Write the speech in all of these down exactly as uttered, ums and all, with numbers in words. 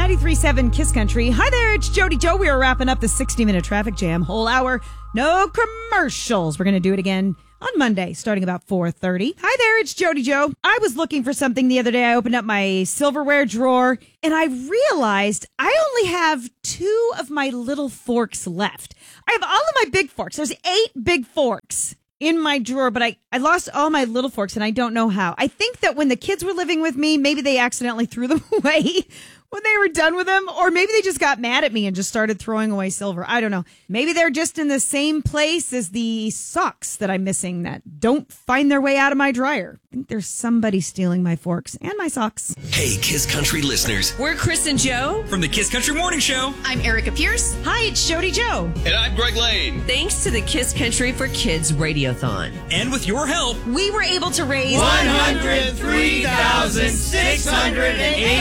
ninety-three point seven Kiss Country. Hi there, it's Jody Joe. We are wrapping up the sixty-minute traffic jam. Whole hour, no commercials. We're going to do it again on Monday, starting about four thirty. Hi there, it's Jody Joe. I was looking for something the other day. I opened up my silverware drawer, and I realized I only have two of my little forks left. I have all of my big forks. There's eight big forks in my drawer, but I, I lost all my little forks, and I don't know how. I think that when the kids were living with me, maybe they accidentally threw them away when they were done with them, or maybe they just got mad at me and just started throwing away silver. I don't know. Maybe they're just in the same place as the socks that I'm missing that don't find their way out of my dryer. I think there's somebody stealing my forks and my socks. Hey, Kiss Country listeners. We're Chris and Joe from the Kiss Country Morning Show. I'm Erica Pierce. Hi, it's Jody Joe. And I'm Greg Lane. Thanks to the Kiss Country for Kids Radiothon. And with your help, we were able to raise one hundred three thousand six hundred eight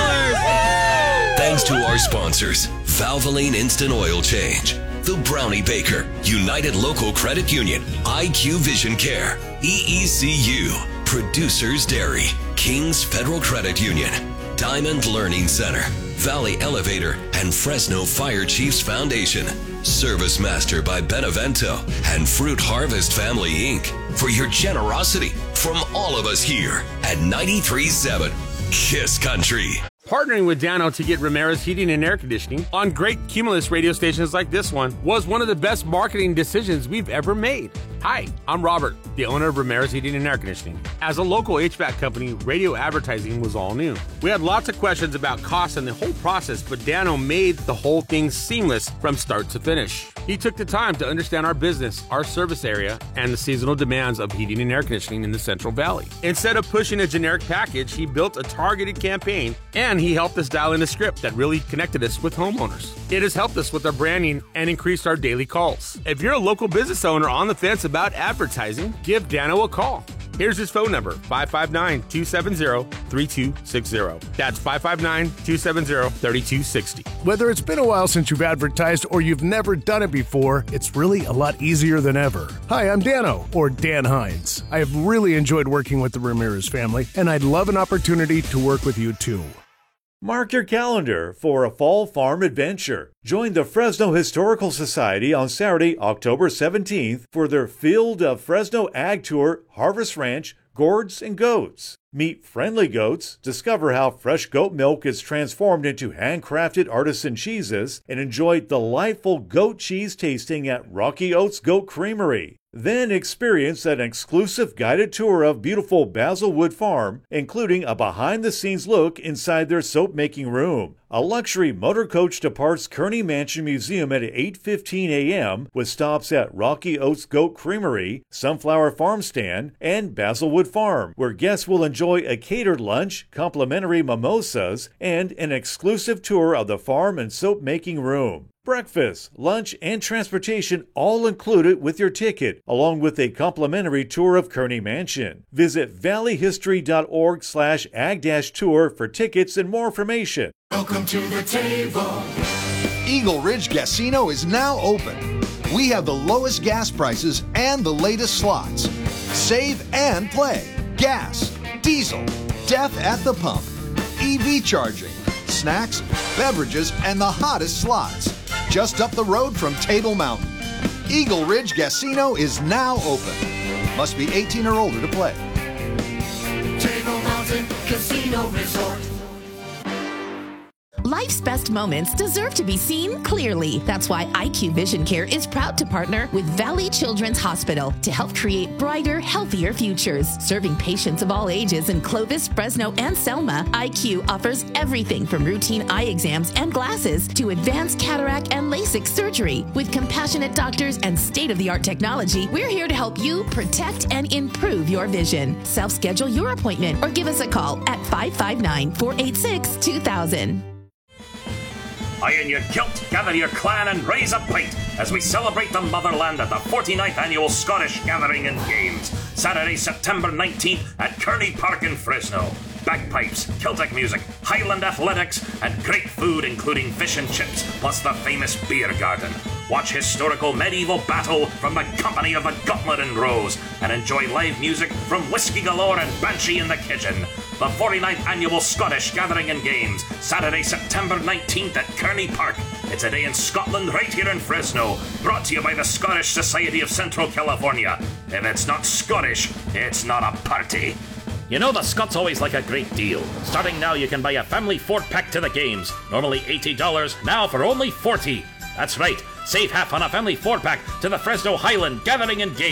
dollars. Thanks to our sponsors, Valvoline Instant Oil Change, The Brownie Baker, United Local Credit Union, I Q Vision Care, E E C U, Producers Dairy, King's Federal Credit Union, Diamond Learning Center, Valley Elevator, and Fresno Fire Chiefs Foundation, Service Master by Benevento, and Fruit Harvest Family Incorporated. For your generosity from all of us here at ninety-three point seven Kiss Country. Partnering with Dano to get Ramirez Heating and Air Conditioning on great Cumulus radio stations like this one was one of the best marketing decisions we've ever made. Hi, I'm Robert, the owner of Ramirez Heating and Air Conditioning. As a local H V A C company, radio advertising was all new. We had lots of questions about costs and the whole process, but Dano made the whole thing seamless from start to finish. He took the time to understand our business, our service area, and the seasonal demands of heating and air conditioning in the Central Valley. Instead of pushing a generic package, he built a targeted campaign, and he helped us dial in a script that really connected us with homeowners. It has helped us with our branding and increased our daily calls. If you're a local business owner on the fence about advertising, give Dano a call. Here's his phone number, five five nine, two seven zero, three two six zero. That's five five nine, two seven zero, three two six zero. Whether it's been a while since you've advertised or you've never done it before, it's really a lot easier than ever. Hi, I'm Dano, or Dan Hines. I have really enjoyed working with the Ramirez family, and I'd love an opportunity to work with you too. Mark your calendar for a fall farm adventure. Join the Fresno Historical Society on Saturday, October seventeenth for their Field of Fresno Ag Tour, Harvest Ranch, Gourds, and Goats. Meet friendly goats, discover how fresh goat milk is transformed into handcrafted artisan cheeses, and enjoy delightful goat cheese tasting at Rocky Oats Goat Creamery. Then experience an exclusive guided tour of beautiful Basilwood Farm, including a behind-the-scenes look inside their soap-making room. A luxury motor coach departs Kearney Mansion Museum at eight fifteen a.m. with stops at Rocky Oats Goat Creamery, Sunflower Farm Stand, and Basilwood Farm, where guests will enjoy a catered lunch, complimentary mimosas, and an exclusive tour of the farm and soap-making room. Breakfast, lunch, and transportation all included with your ticket, along with a complimentary tour of Kearney Mansion. Visit valleyhistory.org slash ag-tour for tickets and more information. Welcome to the table. Eagle Ridge Casino is now open. We have the lowest gas prices and the latest slots. Save and play. Gas, diesel, death at the pump, E V charging, snacks, beverages, and the hottest slots. Just up the road from Table Mountain. Eagle Ridge Casino is now open. Must be eighteen or older to play. Table Mountain Casino Resort. Life's best moments deserve to be seen clearly. That's why I Q Vision Care is proud to partner with Valley Children's Hospital to help create brighter, healthier futures. Serving patients of all ages in Clovis, Fresno, and Selma, I Q offers everything from routine eye exams and glasses to advanced cataract and LASIK surgery. With compassionate doctors and state-of-the-art technology, we're here to help you protect and improve your vision. Self-schedule your appointment or give us a call at five five nine, four eight six, two thousand. Iron your kilt, gather your clan, and raise a pint as we celebrate the motherland at the forty-ninth Annual Scottish Gathering and Games, Saturday, September nineteenth at Kearney Park in Fresno. Bagpipes, Celtic music, Highland athletics, and great food including fish and chips, plus the famous beer garden. Watch historical medieval battle from the company of the Gauntlet and Rose, and enjoy live music from Whiskey Galore and Banshee in the Kitchen. the forty-ninth Annual Scottish Gathering and Games, Saturday, September nineteenth at Kearney Park. It's a day in Scotland right here in Fresno, brought to you by the Scottish Society of Central California. If it's not Scottish, it's not a party. You know the Scots always like a great deal. Starting now, you can buy a family four-pack to the games. Normally eighty dollars, now for only forty dollars. That's right, save half on a family four-pack to the Fresno Highland Gathering and Games.